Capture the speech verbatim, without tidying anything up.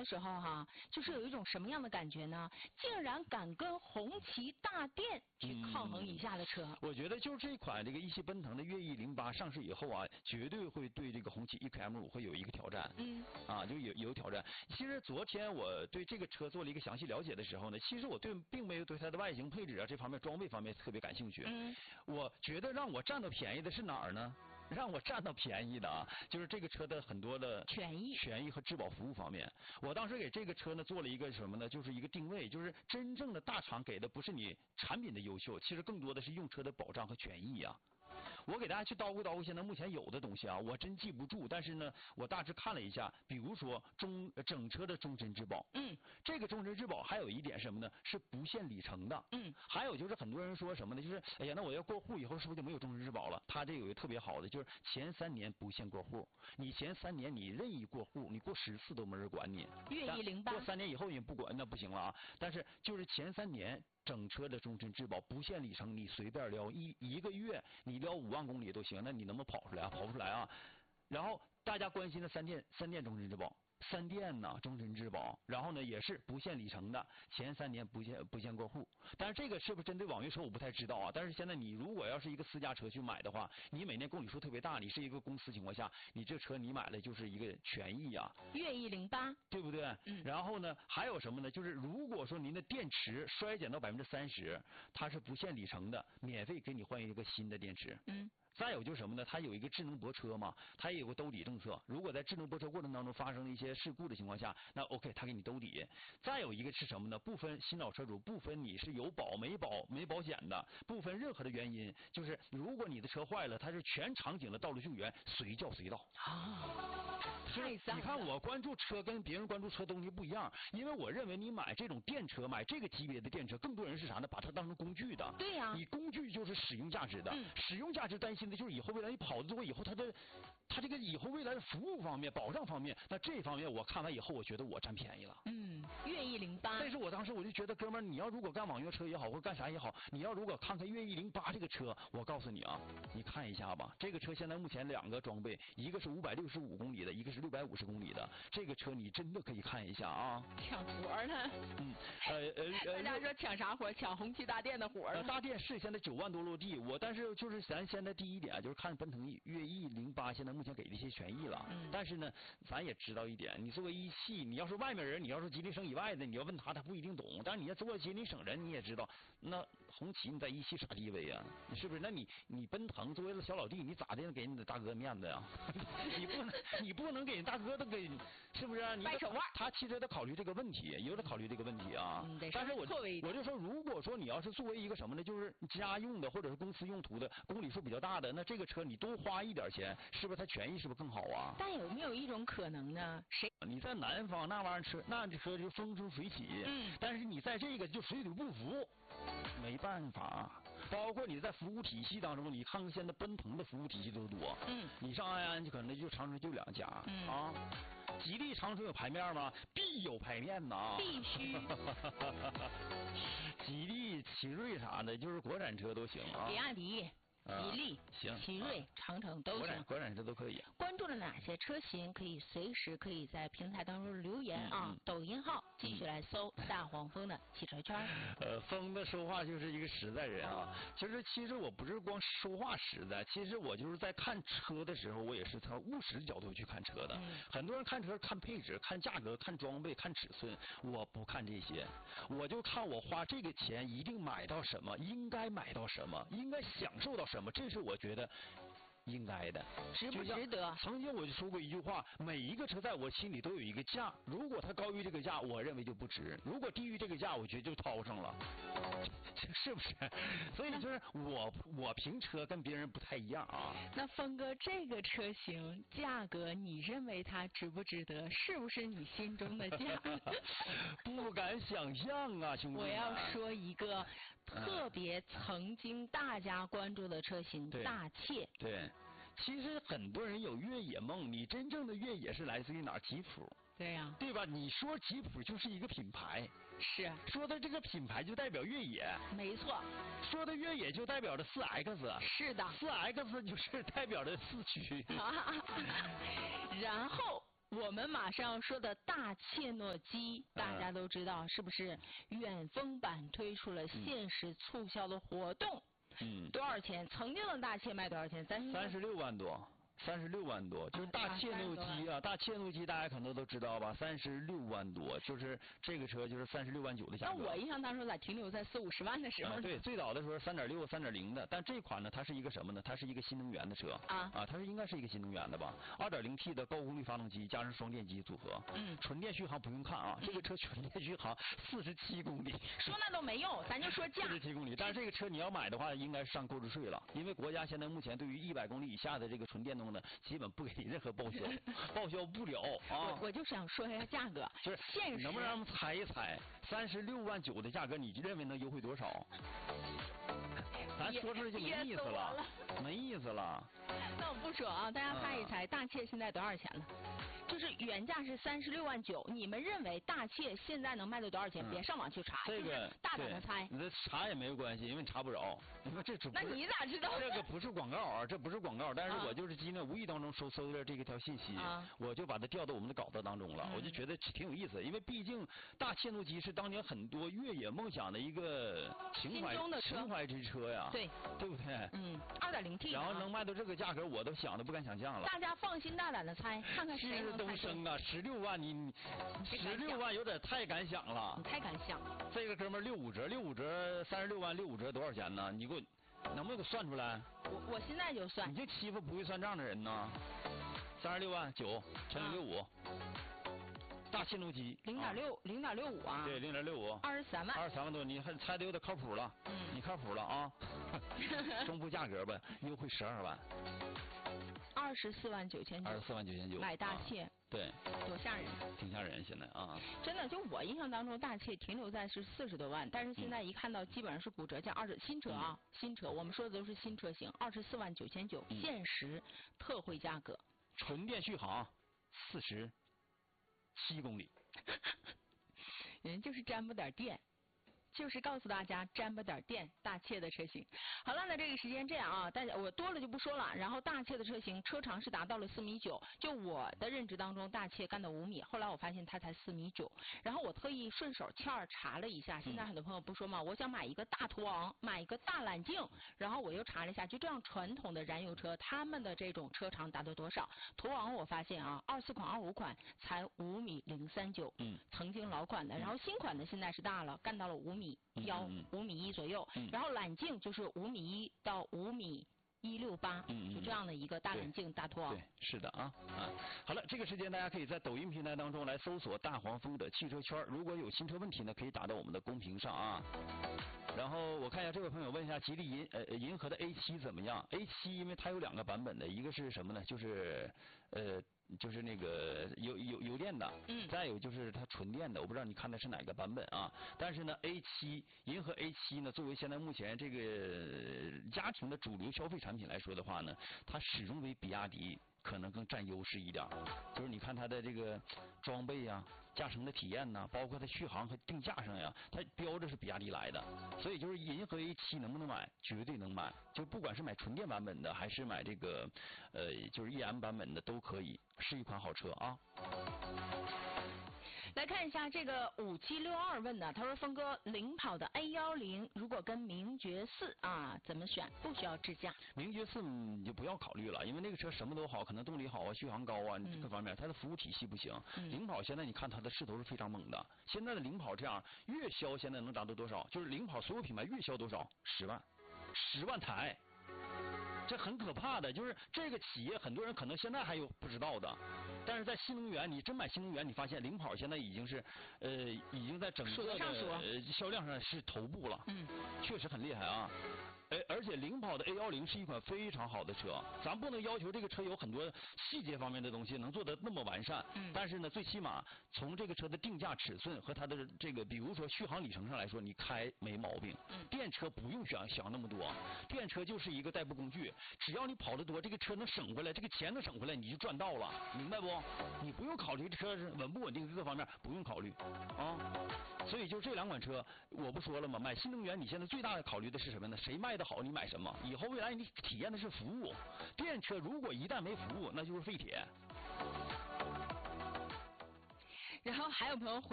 时候哈、啊，就是有一种什么样的感觉呢？竟然敢跟红旗大电去抗衡以下的车。 嗯、我觉得就是这款这个一汽奔腾的越 E 零八上市以后啊，绝对会对这个红旗 E K M 五会有一个挑战。嗯。啊，就有有挑战。其实昨天我对这个车做了一个详细了解的时候呢，其实我对并没有对它的外形配置啊这方面装备方面特别感兴趣。嗯。我觉得让我占到便宜的是哪儿呢？让我占到便宜的啊，就是这个车的很多的权益、 权益和质保服务方面。我当时给这个车呢做了一个什么呢？就是一个定位，就是真正的大厂给的不是你产品的优秀，其实更多的是用车的保障和权益呀、啊。我给大家去叨咕叨咕现在目前有的东西啊，我真记不住，但是呢，我大致看了一下，比如说中整车的终身质保，嗯，这个终身质保还有一点什么呢？是不限里程的，嗯，还有就是很多人说什么呢？就是哎呀，那我要过户以后是不是就没有终身质保了？它这有一个特别好的，就是前三年不限过户，你前三年你任意过户，你过十次都没人管你。 越 E 零八过三年以后你不管那不行了啊！但是就是前三年。整车的终身质保不限里程，你随便撩一一个月，你撩五万公里都行，那你能不能跑出来啊？跑不出来啊！然后大家关心的三电三电终身质保。三电呢，终身质保，然后呢也是不限里程的，前三年不限不限过户。但是这个是不是针对网约车我不太知道啊。但是现在你如果要是一个私家车去买的话，你每年公里数特别大，你是一个公司情况下，你这车你买了就是一个权益啊。 越 E 零八， 对不对？嗯。然后呢，还有什么呢？就是如果说您的电池衰减到百分之三十，它是不限里程的，免费给你换一个新的电池。嗯。再有就是什么呢？它有一个智能泊车嘛，它也有个兜底政策。如果在智能泊车过程当中发生了一些事故的情况下，那 OK， 它给你兜底。再有一个是什么呢？不分新老车主，不分你是有保没保没保险的，不分任何的原因，就是如果你的车坏了，它是全场景的道路救援，随叫随到。啊，太赞了！你看我关注车跟别人关注车东西不一样，因为我认为你买这种电车，买这个级别的电车，更多人是啥呢？把它当成工具的。 对呀、啊。 你工具就是使用价值的，嗯、使用价值担心的就是以后未来你跑的多以后，它的它这个以后未来的服务方面、保障方面，那这方面我看完以后，我觉得我占便宜了。 嗯，越 E 零八。 但是我当时我就觉得，哥们儿，你要如果干网约车也好，或者干啥也好，你要如果看看越 E 零八这个车，我告诉你啊，你看一下吧，这个车现在目前两个装备，一个是五百六十五公里的，一个是六百五十公里的，这个车你真的可以看一下啊。 抢活呢？嗯，呃呃，大家说抢啥活？抢红旗大电的活。 呃，大电是现在九万多落地，我但是就是咱现在第一点就是看奔腾越 E 零八现在目前给的一些权益了，嗯，但是呢，咱也知道一点，你作为一汽，你要是外面人，你要是吉林省以外的，你要问他，他不一定懂。但是你要作为吉林省人，你也知道，那红旗你在一汽啥地位呀？你是不是？那你你奔腾作为小老弟，你咋的给你的大哥面子呀？你不能你不能给大哥都给，是不是、啊？你掰手腕。 他其实得考虑这个问题，也有得考虑这个问题啊。 嗯， 但是我我就说，如果说你要是作为一个什么呢，就是家用的或者是公司用途的，公里数比较大的，那这个车你多花一点钱，是不是它权益是不是更好啊？ 但有没有一种可能呢？谁？ 你在南方那玩意儿车，那这车就风生水起。嗯。但是你在这个就水土不服，没办法。包括你在服务体系当中，你看看现在奔腾的服务体系多多。嗯。你上安安就可能就长春就两家。嗯。啊。吉利长春有排面吗？必有排面呐。 必须。 吉利、奇瑞啥的，就是国产车都行啊。 比亚迪。吉利、 行、 奇瑞、啊、长城都行， 国产车都可以。 关注了哪些车型？可以随时可以在平台当中留言、嗯、啊。嗯、抖音号继续来搜“大黄蜂的汽车圈”。 呃，蜂的说话就是一个实在人啊。其实，其实我不是光说话实在，其实我就是在看车的时候，我也是从务实的角度去看车的。嗯、很多人看车看配置、看价格、看装备、看尺寸，我不看这些，我就看我花这个钱一定买到什么，应该买到什么，应该享受到什么。什么？这是我觉得应该的， 值不值得？ 曾经我就说过一句话：每一个车在我心里都有一个价，如果它高于这个价，我认为就不值；如果低于这个价，我觉得就掏上了，是不是？所以就是我我评车跟别人不太一样啊。 那峰哥，这个车型价格，你认为它值不值得？是不是你心中的价？ 不敢想象啊，兄弟！ 我要说一个特别曾经大家关注的车型， 嗯、 大切。 对。其实很多人有越野梦，你真正的越野是来自于哪儿？吉普。 对呀、啊， 对吧？你说吉普就是一个品牌， 是说的这个品牌就代表越野， 没错。 说的越野就代表着四 X， 是的， 四 X 就是代表着四驱。 然后我们马上要说的大切诺基，大家都知道是不是？远风版推出了限时促销的活动。嗯。多少钱？曾经的大切卖多少钱？三三十六万多。三十六万多，就是大切诺基啊，大切诺基大家可能都知道吧，三十六万多，就是这个车就是三十六万九的价格。 那我印象当中在停留在四五十万的时候、 啊。对，最早的时候三点六、三点零的，但这款呢，它是一个什么呢？它是一个新能源的车啊啊，它是应该是一个新能源的吧？二点零 T 的高功率发动机加上双电机组合，嗯，纯电续航不用看啊，这个车纯电续航四十七公里。 说那都没用，咱就说价。 四十七公里，但是这个车你要买的话，应该是上购置税了，因为国家现在目前对于一百公里以下的这个纯电动呢，基本不给任何报销，报销不了啊！ 我我就想说一下价格， 就是现实， 能不能让我们猜一猜，三十六万九的价格，你认为能优惠多少？咱说出来就没意思了，了没意思了。 那我不说啊，大家猜一猜，大切现在多少钱了？就是原价是三十六万九，你们认为大切现在能卖到多少钱？嗯、别上网去查， 这个大胆的猜。 你这查也没有关系，因为你查不着。你说这那你咋知道？ 这个不是广告啊，这不是广告，但是我就是今天无意当中搜搜的这个条信息，啊、我就把它调到我们的稿子当中了，嗯、我就觉得挺有意思，因为毕竟大切诺基是当年很多越野梦想的一个情怀情怀之车呀， 对对不对？ 嗯，二点零 T， 然后能卖到这个价格，我都想都不敢想象了。 大家放心大胆的猜，看看谁能猜东升啊，十六万你十六万有点太敢想了， 你太敢想。 这个哥们儿六五折，六五折三十六万，六五折多少钱呢？你给我能不能给我算出来？ 我我现在就算。 你就欺负不会算账的人呢？三十六万九乘以六五。大切诺基零点六零点六五啊， 对，零点六五， 二十三万， 二十三万多，你还猜的有点靠谱了，嗯，你靠谱了啊。中部价格吧，优惠十二万， 二十四万九千九， 二十四万九千九， 买大切， 啊、对， 多吓人， 挺吓人现在啊。 真的，就我印象当中，大切停留在是四十多万，但是现在一看到基本上是骨折价，二十新车啊，嗯、新车，我们说的都是新车型，二十四万九千九，限时特惠价格， 纯电续航四十。七公里， 人就是沾不点电，就是告诉大家沾不点电，大切的车型。好了，那这个时间这样啊，大家我多了就不说了。然后大切的车型车长是达到了四米九，就我的认知当中，大切干到五米，后来我发现它才四米九。然后我特意顺手欠儿查了一下，现在很多朋友不说嘛，我想买一个大途昂，买一个大揽境，然后我又查了一下，就这样传统的燃油车，他们的这种车长达到多少？途昂我发现啊，二四款、二五款才五米零三九，嗯，曾经老款的，然后新款的现在是大了，干到了五米幺、五米一左右，嗯、然后揽境就是五米一到五米一六八，就这样的一个大揽境大途昂。 对，是的啊啊。好了，这个时间大家可以在抖音平台当中来搜索大黄蜂的汽车圈，如果有新车问题呢，可以打到我们的公屏上啊。然后我看一下这位朋友问一下吉利银呃银河的 A 七怎么样 ？A 七因为它有两个版本的，一个是什么呢？就是呃。就是那个油油油电的，嗯，再有就是它纯电的，我不知道你看的是哪个版本啊？但是呢 ，A 七银河 A 七呢，作为现在目前这个家庭的主流消费产品来说的话呢，它始终为比亚迪可能更占优势一点。就是你看它的这个装备呀、驾乘的体验呐，包括它续航和定价上呀，它标着是比亚迪来的，所以就是银河 A 七能不能买？绝对能买，就不管是买纯电版本的，还是买这个呃就是 E M 版本的都可以。是一款好车啊！ 来看一下这个五七六二问的，他说峰哥，领跑的 A 一零如果跟名爵四啊怎么选？不需要智驾。 名爵四你就不要考虑了，因为那个车什么都好，可能动力好啊，续航高啊，嗯、各方面它的服务体系不行。嗯、领跑现在你看它的势头是非常猛的，现在的领跑这样月销现在能达到多少？就是领跑所有品牌月销多少？十万，十万台。这很可怕的，就是这个企业很多人可能现在还有不知道的，但是在新能源，你真买新能源，你发现领跑现在已经是呃已经在整个的呃销量上是头部了，嗯，确实很厉害啊。哎，而且领跑的 A 一零是一款非常好的车，咱不能要求这个车有很多细节方面的东西能做得那么完善，嗯，但是呢，最起码从这个车的定价尺寸和它的这个，比如说续航里程上来说，你开没毛病。嗯，电车不用想想那么多，电车就是一个代步工具，只要你跑得多，这个车能省回来，这个钱能省回来，你就赚到了，明白不？你不用考虑这车是稳不稳定各方面，不用考虑啊。所以就这两款车，我不说了吗？买新能源，你现在最大的考虑的是什么呢？谁卖的好，你买什么？以后未来你体验的是服务。电车如果一旦没服务，那就是废铁。 然后还有朋友回。